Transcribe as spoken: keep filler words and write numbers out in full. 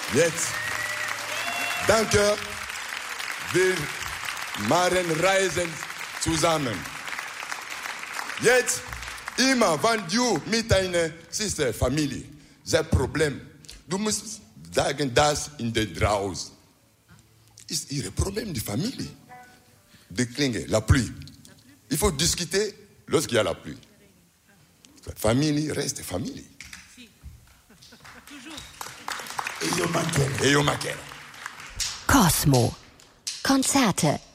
Jetzt, danke, wir machen Reisen zusammen. Jetzt, immer, wenn du mit deiner Sister, Familie, das Problem, du musst sagen, das in der draußen. Ist ihr Problem, die Familie. Die Klinge, la pluie. Il faut discuter lorsqu'il y a la pluie. Famille reste famille. E io Macchia. E io Macchia. Cosmo. Konzerte